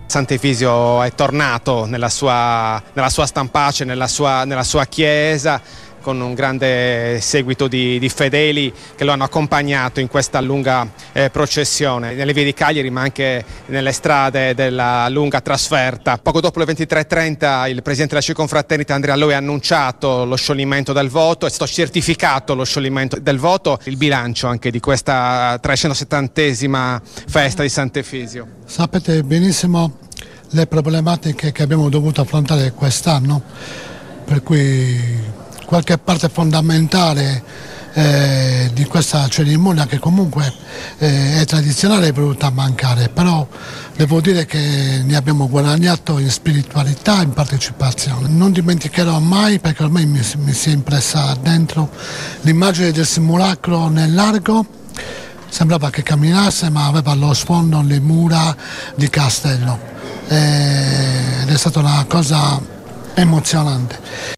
Sant'Efisio è tornato nella sua stampace, nella sua chiesa, con un grande seguito di fedeli che lo hanno accompagnato in questa lunga processione nelle vie di Cagliari, ma anche nelle strade della lunga trasferta. Poco dopo le 23:30 il presidente della Circonfraternita Andrea Loi ha annunciato lo scioglimento del voto, è stato certificato lo scioglimento del voto. Il bilancio anche di questa 370esima festa di Sant'Efisio. Sapete benissimo le problematiche che abbiamo dovuto affrontare quest'anno, per cui qualche parte fondamentale di questa cerimonia, che comunque è tradizionale, è venuta mancare, però devo dire che ne abbiamo guadagnato in spiritualità, in partecipazione. Non dimenticherò mai, perché ormai mi si è impressa dentro, l'immagine del simulacro nel largo. Sembrava che camminasse, ma aveva allo sfondo le mura di Castello ed è stata una cosa emozionante.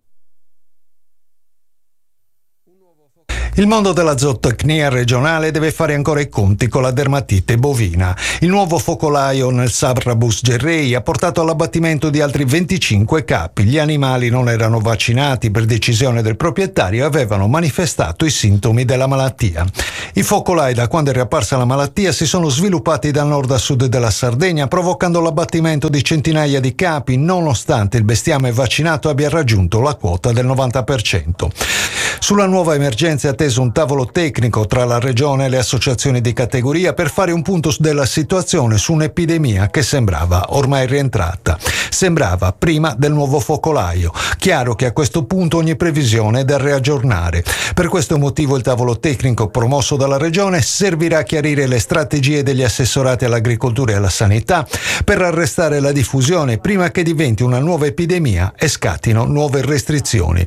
Il mondo della zootecnia regionale deve fare ancora i conti con la dermatite bovina. Il nuovo focolaio nel Sabrabus Gerrei ha portato all'abbattimento di altri 25 capi. Gli animali non erano vaccinati per decisione del proprietario e avevano manifestato i sintomi della malattia. I focolai, da quando è riapparsa la malattia, si sono sviluppati da nord a sud della Sardegna, provocando l'abbattimento di centinaia di capi, nonostante il bestiame vaccinato abbia raggiunto la quota del 90%. Sulla nuova emergenza è atteso un tavolo tecnico tra la regione e le associazioni di categoria per fare un punto della situazione su un'epidemia che sembrava ormai rientrata. Sembrava prima del nuovo focolaio. Chiaro che a questo punto ogni previsione è da riaggiornare. Per questo motivo il tavolo tecnico promosso dalla regione servirà a chiarire le strategie degli assessorati all'agricoltura e alla sanità per arrestare la diffusione prima che diventi una nuova epidemia e scattino nuove restrizioni.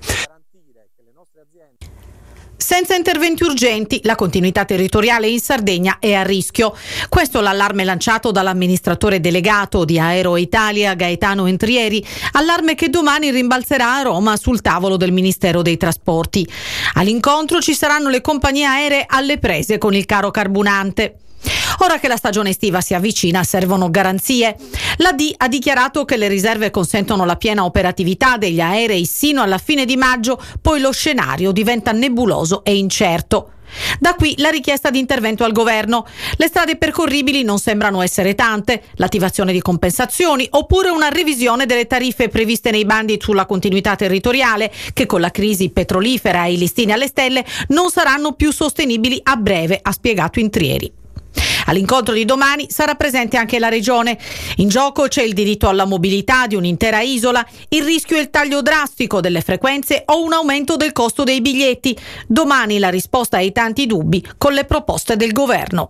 Senza interventi urgenti, la continuità territoriale in Sardegna è a rischio. Questo l'allarme lanciato dall'amministratore delegato di Aero Italia, Gaetano Entrieri, allarme che domani rimbalzerà a Roma sul tavolo del Ministero dei Trasporti. All'incontro ci saranno le compagnie aeree alle prese con il caro carburante. Ora che la stagione estiva si avvicina, servono garanzie. La D ha dichiarato che le riserve consentono la piena operatività degli aerei sino alla fine di maggio, poi lo scenario diventa nebuloso e incerto. Da qui la richiesta di intervento al governo. Le strade percorribili non sembrano essere tante, l'attivazione di compensazioni oppure una revisione delle tariffe previste nei bandi sulla continuità territoriale, che con la crisi petrolifera e i listini alle stelle non saranno più sostenibili a breve, ha spiegato Intrieri. All'incontro di domani sarà presente anche la Regione. In gioco c'è il diritto alla mobilità di un'intera isola, il rischio è il taglio drastico delle frequenze o un aumento del costo dei biglietti. Domani la risposta ai tanti dubbi con le proposte del governo.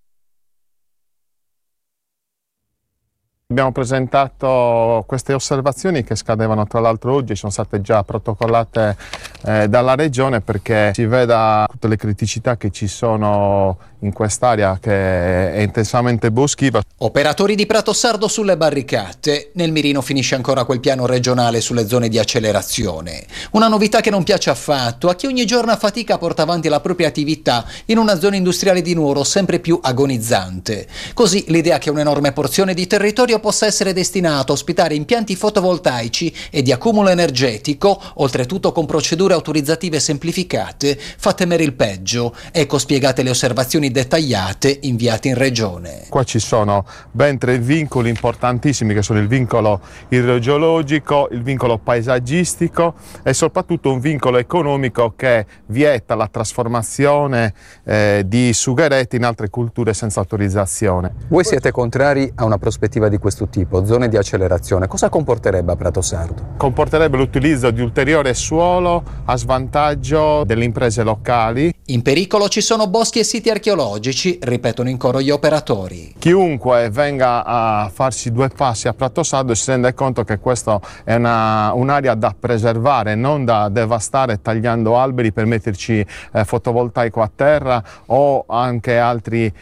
Abbiamo presentato queste osservazioni che scadevano tra l'altro oggi, sono state già protocollate dalla Regione, perché si veda tutte le criticità che ci sono in quest'area che è intensamente boschiva. Operatori di Pratosardo sulle barricate. Nel mirino finisce ancora quel piano regionale sulle zone di accelerazione. Una novità che non piace affatto a chi ogni giorno a fatica porta avanti la propria attività in una zona industriale di Nuoro sempre più agonizzante. Così l'idea che un'enorme porzione di territorio possa essere destinato a ospitare impianti fotovoltaici e di accumulo energetico, oltretutto con procedure autorizzative semplificate, fa temere il peggio. Ecco spiegate le osservazioni dettagliate inviate in Regione. Qua ci sono ben 3 vincoli importantissimi, che sono il vincolo idrogeologico, il vincolo paesaggistico e soprattutto un vincolo economico che vieta la trasformazione di sugheretti in altre culture senza autorizzazione. Voi siete contrari a una prospettiva di questo tipo, zone di accelerazione. Cosa comporterebbe a Pratosardo? Comporterebbe l'utilizzo di ulteriore suolo a svantaggio delle imprese locali. In pericolo ci sono boschi e siti archeologici, ripetono in coro gli operatori. Chiunque venga a farsi 2 passi a Pratosardo si rende conto che questa è un'area da preservare, non da devastare tagliando alberi per metterci fotovoltaico a terra o anche altre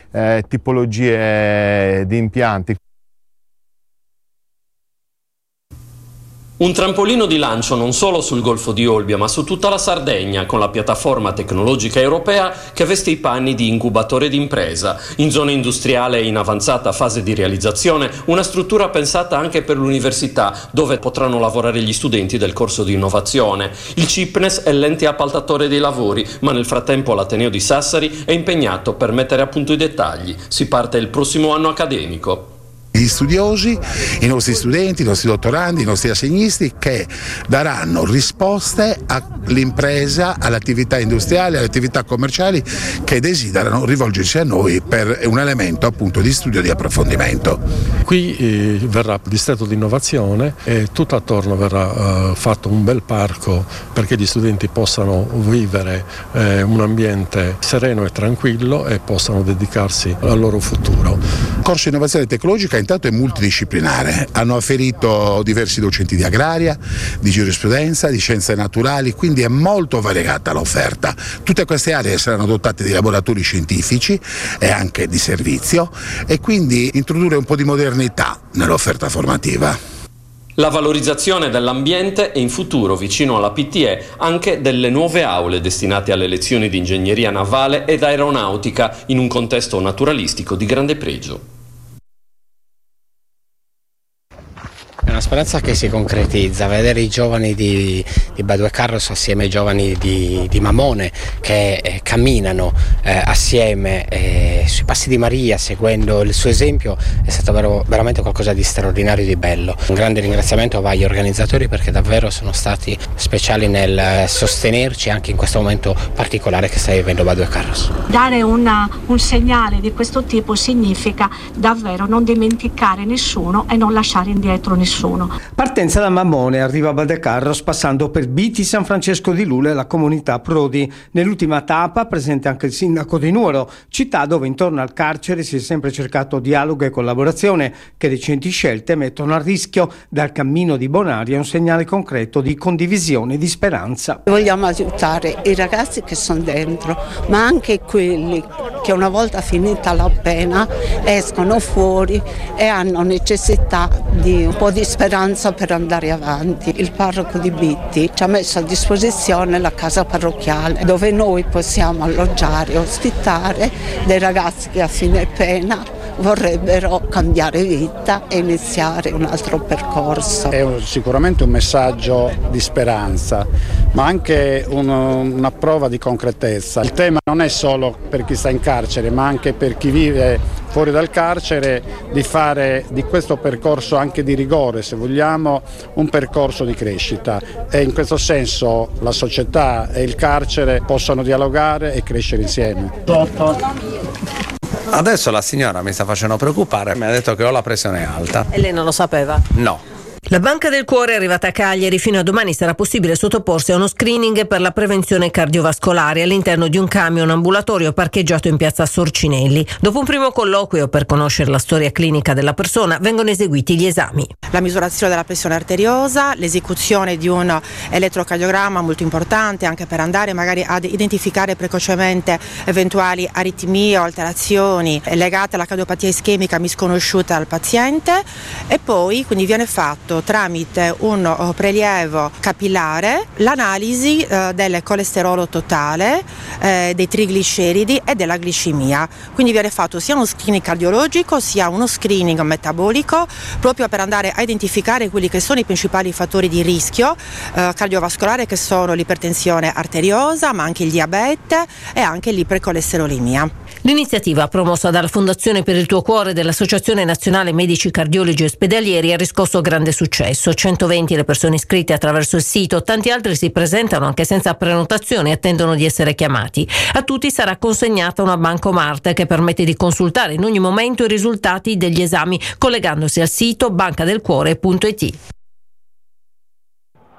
tipologie di impianti. Un trampolino di lancio non solo sul Golfo di Olbia, ma su tutta la Sardegna, con la piattaforma tecnologica europea che veste i panni di incubatore d'impresa. In zona industriale e in avanzata fase di realizzazione, una struttura pensata anche per l'università, dove potranno lavorare gli studenti del corso di innovazione. Il CIPNES è l'ente appaltatore dei lavori, ma nel frattempo l'Ateneo di Sassari è impegnato per mettere a punto i dettagli. Si parte il prossimo anno accademico. Gli studiosi, i nostri studenti, i nostri dottorandi, i nostri assegnisti che daranno risposte all'impresa, alle attività industriali, alle attività commerciali che desiderano rivolgersi a noi per un elemento appunto di studio di approfondimento. Qui verrà il distretto di innovazione e tutto attorno verrà fatto un bel parco perché gli studenti possano vivere un ambiente sereno e tranquillo e possano dedicarsi al loro futuro. Il corso di innovazione tecnologica intanto è multidisciplinare, hanno afferito diversi docenti di agraria, di giurisprudenza, di scienze naturali, quindi è molto variegata l'offerta. Tutte queste aree saranno dotate di laboratori scientifici e anche di servizio e quindi introdurre un po' di modernità nell'offerta formativa. La valorizzazione dell'ambiente e in futuro, vicino alla PTE, anche delle nuove aule destinate alle lezioni di ingegneria navale ed aeronautica in un contesto naturalistico di grande pregio. È una speranza che si concretizza, vedere i giovani di Badue Carros assieme ai giovani di Mamone che camminano assieme sui passi di Maria, seguendo il suo esempio, è stato veramente qualcosa di straordinario e di bello. Un grande ringraziamento va agli organizzatori perché davvero sono stati speciali nel sostenerci anche in questo momento particolare che sta vivendo Badue Carros. Dare un segnale di questo tipo significa davvero non dimenticare nessuno e non lasciare indietro nessuno. Partenza da Mamone, arriva a Badue Carros passando per Biti, San Francesco di Lule e la comunità Prodi. Nell'ultima tappa presente anche il sindaco di Nuoro, città dove intorno al carcere si è sempre cercato dialogo e collaborazione che recenti scelte mettono a rischio. Dal cammino di Bonaria un segnale concreto di condivisione e di speranza. Vogliamo aiutare i ragazzi che sono dentro, ma anche quelli che una volta finita la pena escono fuori e hanno necessità di un po' di speranza per andare avanti. Il parroco di Bitti ci ha messo a disposizione la casa parrocchiale dove noi possiamo alloggiare e ospitare dei ragazzi che a fine pena vorrebbero cambiare vita e iniziare un altro percorso. È sicuramente un messaggio di speranza, ma anche una prova di concretezza. Il tema non è solo per chi sta in carcere, ma anche per chi vive fuori dal carcere, di fare di questo percorso anche di rigore, se vogliamo, un percorso di crescita. E in questo senso la società e il carcere possono dialogare e crescere insieme. Adesso la signora mi sta facendo preoccupare, mi ha detto che ho la pressione alta. E lei non lo sapeva? No. La Banca del Cuore è arrivata a Cagliari. Fino a domani sarà possibile sottoporsi a uno screening per la prevenzione cardiovascolare all'interno di un camion ambulatorio parcheggiato in piazza Sorcinelli. Dopo un primo colloquio per conoscere la storia clinica della persona, vengono eseguiti gli esami. La misurazione della pressione arteriosa, l'esecuzione di un elettrocardiogramma molto importante anche per andare magari ad identificare precocemente eventuali aritmie o alterazioni legate alla cardiopatia ischemica misconosciuta al paziente, e poi quindi viene fatto tramite un prelievo capillare l'analisi del colesterolo totale, dei trigliceridi e della glicemia. Quindi viene fatto sia uno screening cardiologico sia uno screening metabolico proprio per andare a identificare quelli che sono i principali fattori di rischio cardiovascolare, che sono l'ipertensione arteriosa, ma anche il diabete e anche l'ipercolesterolemia. L'iniziativa, promossa dalla Fondazione per il Tuo Cuore dell'Associazione Nazionale Medici Cardiologi Ospedalieri, ha riscosso grande successo. 120 le persone iscritte attraverso il sito, tanti altri si presentano anche senza prenotazione e attendono di essere chiamati. A tutti sarà consegnata una bancomat che permette di consultare in ogni momento i risultati degli esami collegandosi al sito bancadelcuore.it.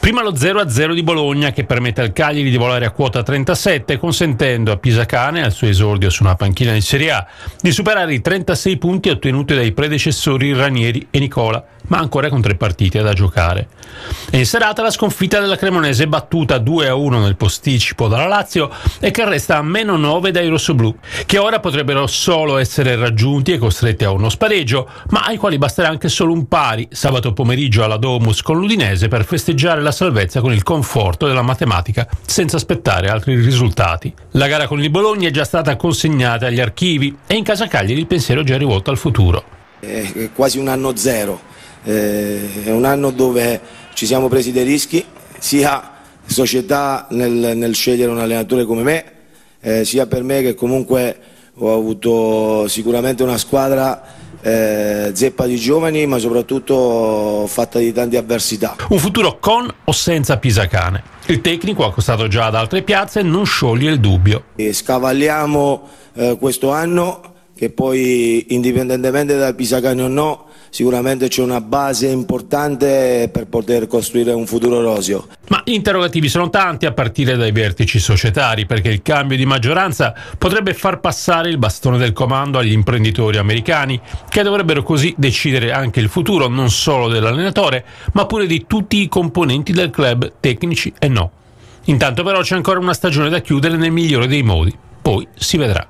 Prima lo 0-0 di Bologna, che permette al Cagliari di volare a quota 37, consentendo a Pisacane, al suo esordio su una panchina di Serie A, di superare i 36 punti ottenuti dai predecessori Ranieri e Nicola, ma ancora con 3 partite da giocare. E in serata la sconfitta della Cremonese, battuta 2-1 nel posticipo dalla Lazio e che resta a -9 dai rossoblù, che ora potrebbero solo essere raggiunti e costretti a uno spareggio, ma ai quali basterà anche solo un pari sabato pomeriggio alla Domus con l'Udinese per festeggiare la salvezza con il conforto della matematica, senza aspettare altri risultati. La gara con il Bologna è già stata consegnata agli archivi e in casa Cagliari il pensiero è già rivolto al futuro. È quasi un anno zero, è un anno dove ci siamo presi dei rischi, sia società nel scegliere un allenatore come me, sia per me che comunque ho avuto sicuramente una squadra zeppa di giovani, ma soprattutto fatta di tante avversità. Un futuro con o senza Pisacane. Il tecnico, accostato già ad altre piazze, non scioglie il dubbio. Scavalliamo questo anno, che poi indipendentemente da Pisacane o no, sicuramente c'è una base importante per poter costruire un futuro roseo. Ma gli interrogativi sono tanti, a partire dai vertici societari, perché il cambio di maggioranza potrebbe far passare il bastone del comando agli imprenditori americani, che dovrebbero così decidere anche il futuro non solo dell'allenatore, ma pure di tutti i componenti del club, tecnici e no. Intanto però c'è ancora una stagione da chiudere nel migliore dei modi, poi si vedrà.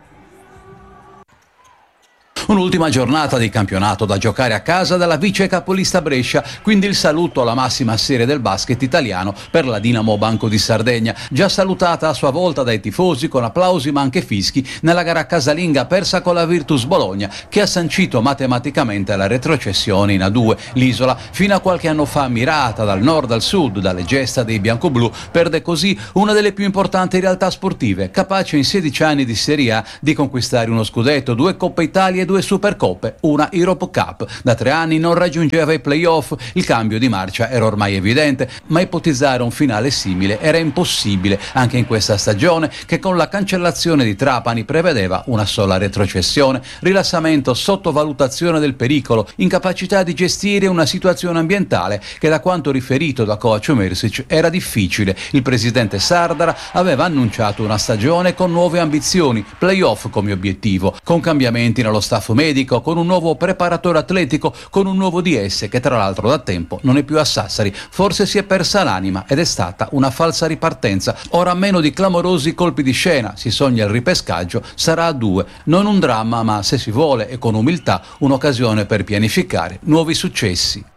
Un'ultima giornata di campionato da giocare a casa dalla vice capolista Brescia, quindi il saluto alla massima serie del basket italiano per la Dinamo Banco di Sardegna, già salutata a sua volta dai tifosi con applausi ma anche fischi nella gara casalinga persa con la Virtus Bologna, che ha sancito matematicamente la retrocessione in A2. L'isola, fino a qualche anno fa mirata dal nord al sud dalle gesta dei biancoblù, perde così una delle più importanti realtà sportive, capace in 16 anni di Serie A di conquistare uno scudetto, 2 Coppa Italia e 2 Supercoppe, una Europe Cup. Da 3 anni non raggiungeva i playoff, il cambio di marcia era ormai evidente, ma ipotizzare un finale simile era impossibile anche in questa stagione, che con la cancellazione di Trapani prevedeva una sola retrocessione, rilassamento, sottovalutazione del pericolo, incapacità di gestire una situazione ambientale che, da quanto riferito da coach Mersic, era difficile. Il presidente Sardara aveva annunciato una stagione con nuove ambizioni, playoff come obiettivo, con cambiamenti nello staff medico, con un nuovo preparatore atletico, con un nuovo DS che tra l'altro da tempo non è più a Sassari. Forse si è persa l'anima ed è stata una falsa ripartenza. Ora, a meno di clamorosi colpi di scena, si sogna il ripescaggio, sarà a 2. Non un dramma, ma se si vuole e con umiltà un'occasione per pianificare nuovi successi.